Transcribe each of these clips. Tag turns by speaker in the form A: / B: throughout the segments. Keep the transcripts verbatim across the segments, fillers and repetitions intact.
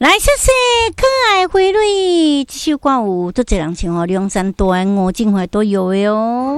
A: 来，谢谢可爱花蕊，这首歌有多侪人唱哦，梁山端、吴静怀都有的哦。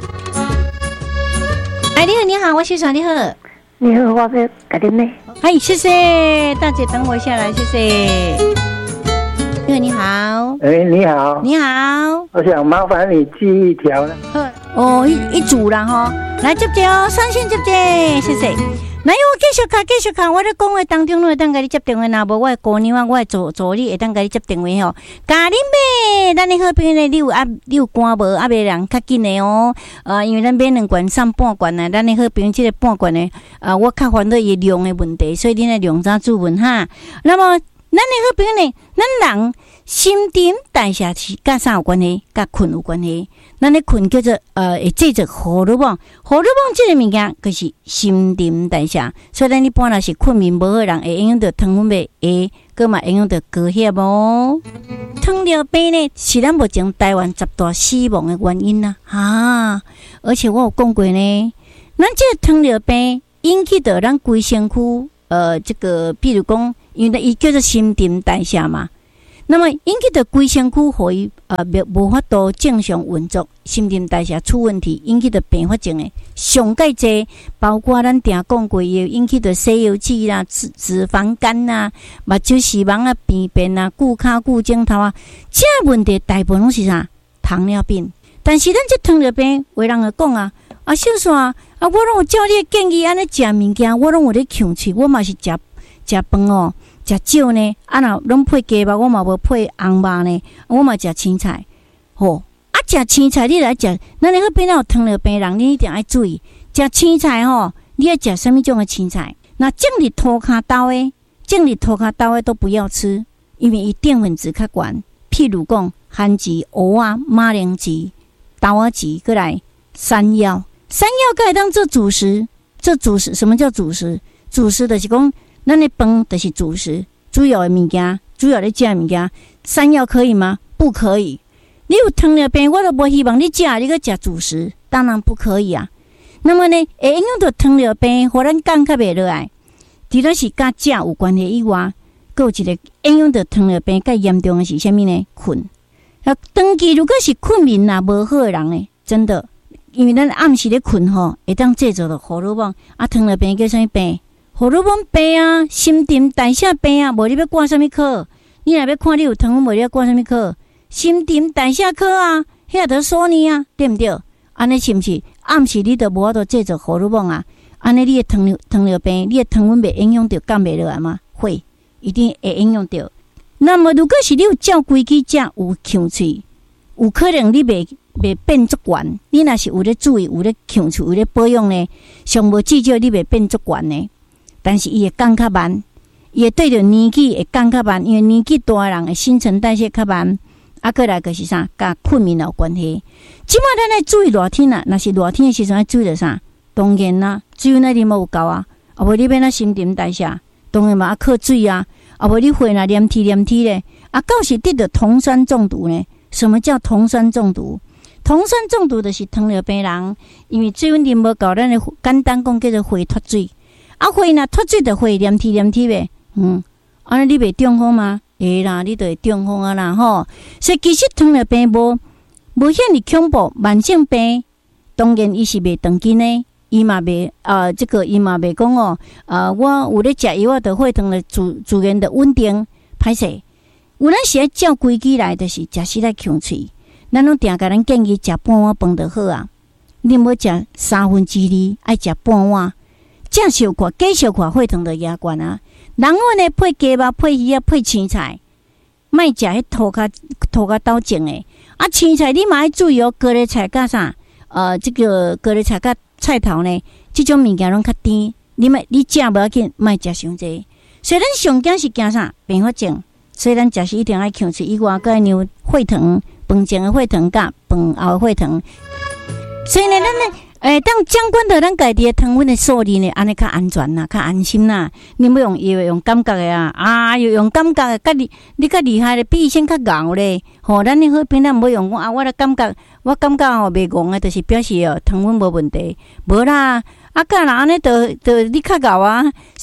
A: 哎，你好，你好，我是啥？你好，
B: 你好，我是改天妹。
A: 哎，谢谢大姐，等我一下来，谢谢。你好，你好。
B: 哎，你好，
A: 你好。
B: 我想麻烦你寄一条呢。
A: 哦，一一组啦哈，来接接哦，三线接接，谢谢。来，我继续看，继续看。我咧讲话当中，我会当甲你接电话，若无我的姑娘啊，我的助助理会当甲你接电话吼。嘉玲妹，咱的好朋友呢，你有啊，你有赶无？啊，袂人较紧的哦。呃，因为咱买两罐送半罐啊，咱的好朋友即个半罐呢，呃，我较烦恼伊量的问题，所以你来量早注文哈。那么，咱的好朋友呢，咱人新陈代谢是甲啥有关系？甲困有关系。咱咧困叫做呃，会制作荷尔蒙，荷尔蒙这个物件就是新陈代谢，所以咱一般若是困眠无好人，会影响到糖分袂下，搁嘛影响到高血压哦。糖尿病呢是咱目前台湾十大死亡的原因啦，啊！而且我有讲过呢，咱这个糖尿病引起到咱规身躯呃，这个比如讲，因为伊叫做新陈代谢嘛。那么引起的规身躯互伊呃无法度正常运作，新陈代谢出问题，引起的并发症诶，上介济包括咱定讲过，也引起的西油脂啦、脂脂肪肝啦、目睭视网啊、便便啊、骨骹骨颈头啊，这问题大部分拢是啥？糖尿病。但是咱这糖尿病，有人会讲啊，啊小煞啊，我拢有照你的建议安尼食物件，我拢有咧强喙，我嘛是食食饭哦。食少呢，啊若拢配鸡肉，我嘛无配红肉呢，我嘛食青菜。吼，啊食青菜你来食，咱咧迄边有糖尿病人，你一定要注意食青菜吼。你要食什么种的青菜？那种日涂骹豆的，种日涂骹豆的都不要吃，因为伊淀粉质较悬。譬如讲番薯、蚵仔、马铃薯、豆仔薯，过来山药，山药可以当做主食。做主食，什么叫主食？主食就是讲。咱的饭就是主食，主要的物件，主要的食物件，山药可以吗？不可以。你有糖尿病，我都无希望你食，你个食主食，当然不可以啊。那么呢，会影响到糖尿病，互咱降较袂落来。除了是甲食有关系以外，还有一个影响到糖尿病较严重的是啥物呢？困。啊，长期如果是困眠啦无好的人呢，真的，因为咱暗时咧困吼，会当制造到荷尔蒙，啊，糖尿病叫啥物病？荷尔蒙病啊，新陈代谢病啊，无你要挂什么科？你若要看你有糖分，无你要挂什么科？新陈代谢科啊，遐得说你啊，对不对？安尼是不是？暗时你都无法度制造荷尔蒙啊？安尼你的糖尿糖尿病，你的糖分袂影响到降袂落来吗？会，一定会影响到。那么如果是你有照规矩食，有呛喙，有可能你袂袂变足悬。你若是有咧注意，有咧呛喙，有咧保养呢，上无至少你袂变足悬呢。但是伊会降较慢，伊会对着年纪会降较慢，因为年纪大的人的新陈代谢较慢，啊，过来就是啥，甲困眠有关系。即摆咱来注意热天啊，若是热天的时阵要注意着啥？当然啦，水那啉无有够啊，啊无你要那新陈代谢，当然嘛要靠水啊，啊无你血若黏体黏体咧，啊到时得着酮酸中毒呢？什么叫酮酸中毒？酮酸中毒就是糖尿病人，因为水分啉无够，咱的简单讲叫做血脱水。啊，血若脱水就血黏体黏体呗，嗯，安尼你袂中风吗？会啦，你就会中风啊啦吼。所以其实糖尿病无无遐尼恐怖，慢性病当然伊是袂长期呢，伊嘛袂呃，这个伊嘛袂讲哦，呃，我有咧食药，我就血糖的自自然的稳定歹势。有咱是爱照规矩来，就是食时来呛喙，咱拢定甲咱建议食半碗饭就好啊。你无食三分之二，爱食半碗。正小看，假小看，血糖就压悬啊！人阮呢配鸡肉、配鱼啊、配青菜，莫食迄涂骹涂骹豆种诶。啊，青菜你嘛要注意哦，高丽菜甲啥？呃，这个高丽菜甲菜头呢，这种物件拢较甜。你莫你食无要紧，莫食伤济。所以咱上惊是惊啥？并发症。所以咱食时一定要控制以外，佮让血糖、饭前的血糖甲饭后的血糖。所以呢，咱呢。诶，当掌管到咱家己的糖分的数字呢，安尼较安全啦，较安心啦。你要用药用感觉的啊，啊，又用感觉的，甲你你较厉害的，比以前较硬咧。吼，咱你好平常无用讲啊，我的感觉，我感觉吼袂戆的，就是表示哦糖分无问题，无啦。啊，干啦安尼，就就你较硬啊。所以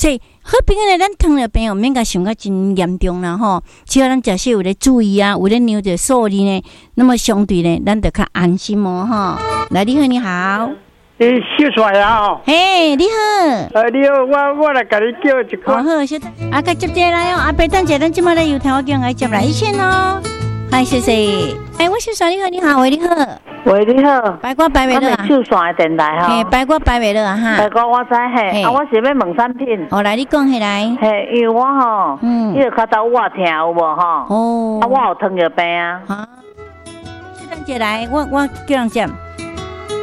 A: 好朋友咧，咱糖尿病哦，免甲想甲真严重啦吼。只要咱食些有咧注意啊，有咧量着数字呢，那么相对呢，咱就较安心哦吼。来，你好，你好，
B: 你秀出来啊！
A: 嘿，你好，
B: 呃，你好，我我来甲你叫一
A: 好
B: 个。
A: 好，小啊，甲接接来哦，阿伯等者，咱即马咧油头叫来接来一线哦。嗨，谢谢。哎，我小嫂你好，你好，喂，你好，
C: 喂，你好，
A: 白瓜白袂了啊？
C: 秀线的电台
A: 嘿，
C: 吼。
A: 白瓜白袂了啊哈。
C: 白瓜我知嘿，啊，我是要问产品。
A: 哦，来，你讲起来。
C: 嘿，因为我吼，
A: 嗯，
C: 迄个脚头我疼有无吼？
A: 哦。
C: 啊，我有糖尿病啊。
A: 啊，小等者来，我我叫人接。